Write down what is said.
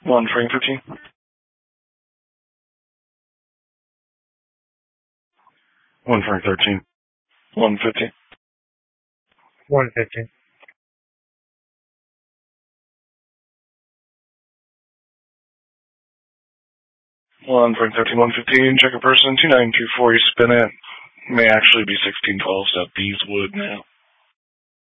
1 frame 15. 1 frame 13. 115. 115. 1 frame 13, 115. Check a person 2924. You spin it. May actually be 1612. So these would now.